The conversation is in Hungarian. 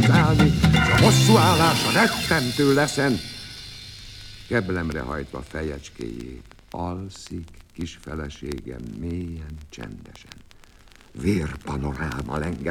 munkálni, s a hosszú állás rettentő leszen. Keblemre hajtva fejecskéjét, alszik kis feleségem mélyen, csendesen. Vérpanoráma lengett